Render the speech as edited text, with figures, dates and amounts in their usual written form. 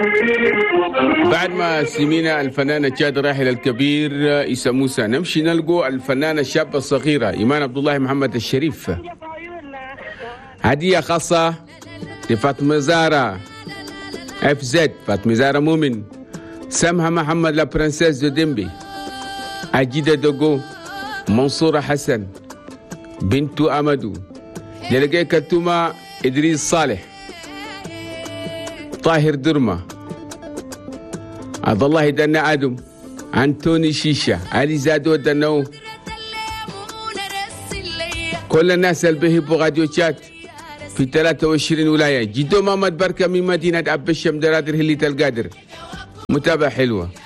بعد ما سمينا الفنان الشاد الراحل الكبير عيسى موسى، نمشي نلقوا الفنانة الشابة الصغيرة إيمان عبد الله محمد الشريف. هدية خاصة لفاطمة زارا اف زد، فاطمة زارا مؤمن، سمها محمد لا برنسيس دو ديمبي، عجيدة دوغو، منصورة حسن، بنتو أمدو، جلقي كتوما إدريس صالح، طاهر درمة، عبد الله دنا آدم، أنتوني شيشة، علي زادو دنو، كل الناس اللي بيحبوا راديو شات في 23 ولاية. جدو محمد بركة من مدينة أبو الشام درادر هلية القادر، متابعة حلوة.